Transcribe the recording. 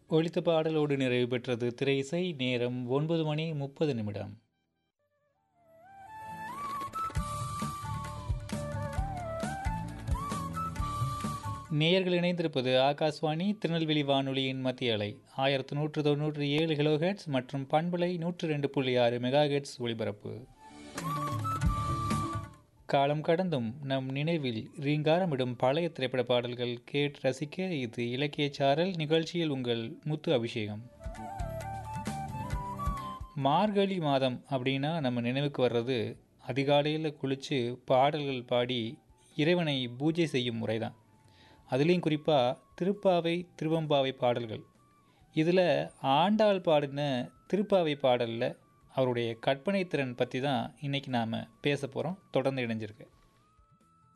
ஒலித்த பாடலோடு நிறைவு பெற்றது திரை இசை. நேரம் 9:30. நேயர்கள் இணைந்திருப்பது ஆகாஷ்வாணி திருநெல்வேலி வானொலியின் மத்திய அலை 1197 கிலோஹெட்ஸ் மற்றும் பண்பலை 102.6 மெகாஹெட்ஸ் ஒலிபரப்பு. காலம் கடந்தும் நம் நினைவில் ரீங்காரமிடும் பழைய திரைப்பட பாடல்கள் கேட்டு ரசிக்க இது இலக்கிய சாரல். நிகழ்ச்சியில் உங்கள் முத்து அபிஷேகம். மார்கழி மாதம் அப்படின்னா நம்ம நினைவுக்கு வர்றது அதிகாலையில் குளித்து பாடல்கள் பாடி இறைவனை பூஜை செய்யும் முறை தான். அதுலேயும் குறிப்பாக திருப்பாவை திருவம்பாவை பாடல்கள். இதில் ஆண்டாள் பாடின திருப்பாவை பாடலில் அவருடைய கற்பனை திறன் பற்றி தான் இன்றைக்கி நாம் பேச போகிறோம். தொடர்ந்து இணைஞ்சிருக்கு.